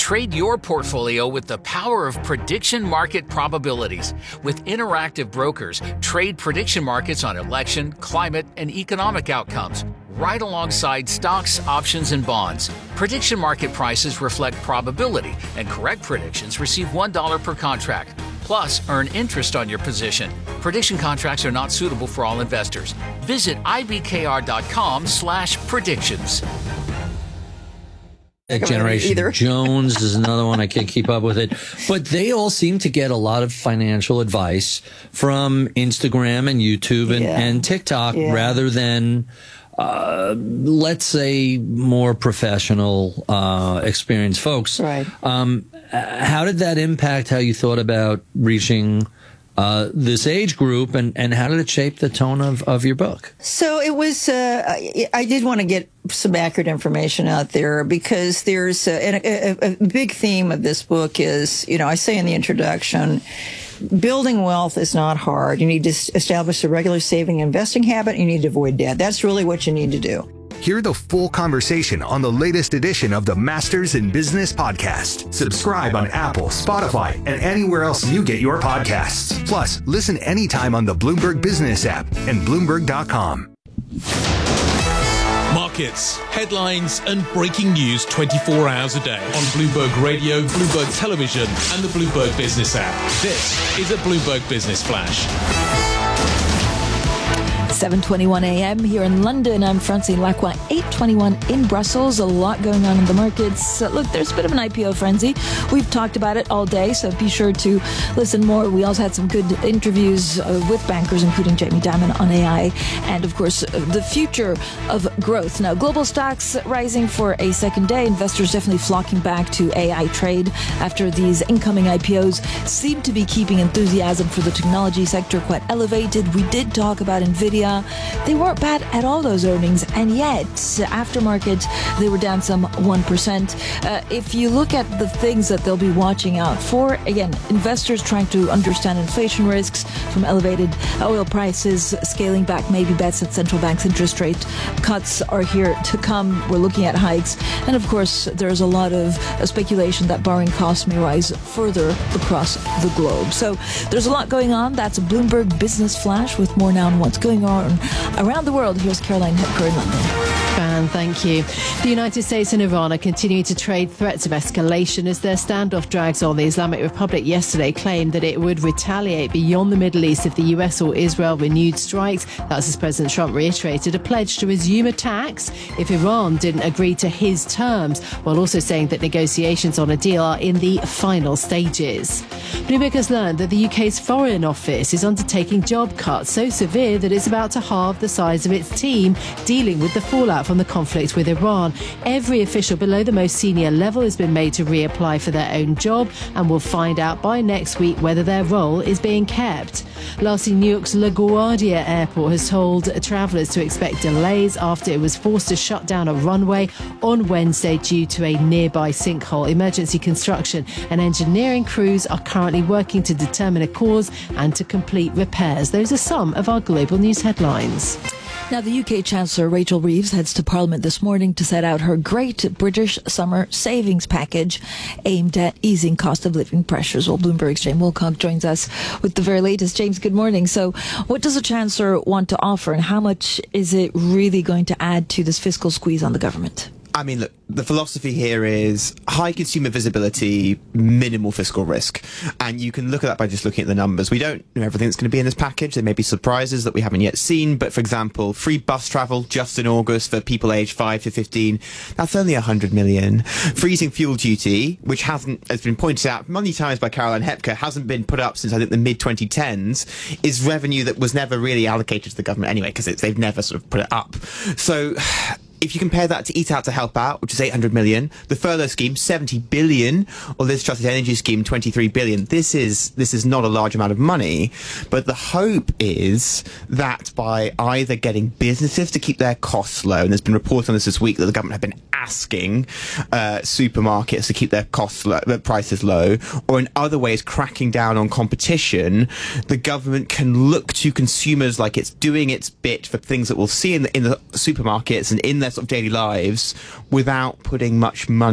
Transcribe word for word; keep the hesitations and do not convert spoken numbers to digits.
Trade your portfolio with the power of prediction market probabilities. With interactive brokers, trade prediction markets on election, climate, and economic outcomes, right alongside stocks, options, and bonds. Prediction market prices reflect probability, and correct predictions receive one dollar per contract. Plus, earn interest on your position. Prediction contracts are not suitable for all investors. Visit ibkr.com slash predictions. Generation Jones is another one. I can't keep up with it. But they all seem to get a lot of financial advice from Instagram and YouTube and, Yeah. and TikTok Yeah. rather than, uh, let's say, more professional, uh, experienced folks. Right. Um, how did that impact how you thought about reaching uh, this age group, and, and how did it shape the tone of, of your book? So it was, uh, I, I did want to get some accurate information out there because there's, uh, and a, a, a big theme of this book is, you know, I say in the introduction, building wealth is not hard. You need to establish a regular saving and investing habit. You need to avoid debt. That's really what you need to do. Hear the full conversation on the latest edition of the Masters in Business podcast. Subscribe on Apple, Spotify, and anywhere else you get your podcasts. Plus, listen anytime on the Bloomberg Business app and Bloomberg dot com. Markets, headlines, and breaking news twenty-four hours a day on Bloomberg Radio, Bloomberg Television, and the Bloomberg Business app. This is a Bloomberg Business Flash. seven twenty-one a.m. here in London. I'm Francine Lacroix, eight twenty-one in Brussels. A lot going on in the markets. Uh, look, there's a bit of an I P O frenzy. We've talked about it all day, so be sure to listen more. We also had some good interviews uh, with bankers, including Jamie Dimon on A I, and of course, uh, the future of growth. Now, global stocks rising for a second day. Investors definitely flocking back to A I trade after these incoming I P Os seem to be keeping enthusiasm for the technology sector quite elevated. We did talk about NVIDIA. They weren't bad at all, those earnings, and yet aftermarket they were down some one percent. Uh, if you look at the things that they'll be watching out for, again, investors trying to understand inflation risks from elevated oil prices, scaling back maybe bets that central banks' interest rate cuts are here to come. We're looking at hikes, and of course there's a lot of uh, speculation that borrowing costs may rise further across the globe. So there's a lot going on. That's a Bloomberg Business Flash with more now on what's going on around the world. Here's Caroline Hepker in London. Fan, thank you. The United States and Iran are continuing to trade threats of escalation as their standoff drags on. The Islamic Republic yesterday claimed that it would retaliate beyond the Middle East if the U S or Israel renewed strikes. That's as President Trump reiterated a pledge to resume attacks if Iran didn't agree to his terms, while also saying that negotiations on a deal are in the final stages. Bloomberg has learned that the U K's Foreign Office is undertaking job cuts so severe that it's about to halve the size of its team dealing with the fallout from the conflict with Iran. Every official below the most senior level has been made to reapply for their own job, and will find out by next week whether their role is being kept. Lastly, New York's LaGuardia Airport has told travellers to expect delays after it was forced to shut down a runway on Wednesday due to a nearby sinkhole. Emergency construction and engineering crews are currently working to determine a cause and to complete repairs. Those are some of our global news headlines. Now, the U K Chancellor Rachel Reeves heads to Parliament this morning to set out her Great British Summer Savings Package aimed at easing cost of living pressures. Well, Bloomberg's James Wilcock joins us with the very latest. James, good morning. So what does the Chancellor want to offer, and how much is it really going to add to this fiscal squeeze on the government? I mean, look, the philosophy here is high consumer visibility, minimal fiscal risk. And you can look at that by just looking at the numbers. We don't know everything that's going to be in this package. There may be surprises that we haven't yet seen. But for example, free bus travel just in August for people aged five to fifteen. That's only one hundred million. Freezing fuel duty, which hasn't, as been pointed out many times by Caroline Hepker, hasn't been put up since I think the mid twenty tens, is revenue that was never really allocated to the government anyway, because they've never sort of put it up. So if you compare that to Eat Out to Help Out, which is eight hundred million, the furlough scheme, seventy billion, or this Trusted Energy scheme, twenty-three billion, this is this is not a large amount of money. But the hope is that by either getting businesses to keep their costs low, and there's been reports on this this week that the government have been asking uh, supermarkets to keep their costs low, their prices low, or in other ways cracking down on competition, the government can look to consumers like it's doing its bit for things that we'll see in the, in the supermarkets and in their sort of daily lives without putting much money